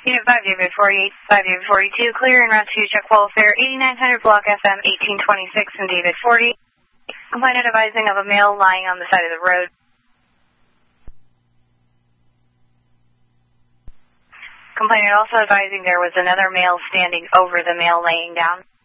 Unit 5, David 48, 5, David 42, clear en route to check welfare, 8900 block FM 1826 and David 40. Complainant advising of a male lying on the side of the road. Complainant also advising there was another male standing over the male laying down.